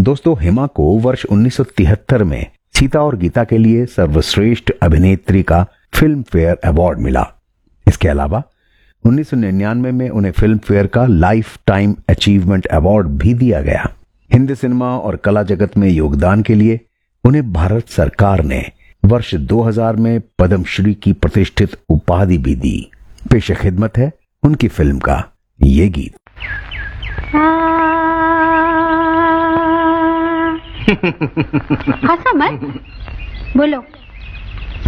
दोस्तों, हेमा को वर्ष 1973 में सीता और गीता के लिए सर्वश्रेष्ठ अभिनेत्री का फिल्म फेयर अवार्ड मिला। इसके अलावा 1999 में उन्हें फिल्म फेयर का लाइफ टाइम अचीवमेंट अवार्ड भी दिया गया। हिंदी सिनेमा और कला जगत में योगदान के लिए उन्हें भारत सरकार ने वर्ष 2000 में पद्मश्री की प्रतिष्ठित उपाधि भी दी। पेश खिदमत है उनकी फिल्म का ये गीत। हंसो मत, बोलो।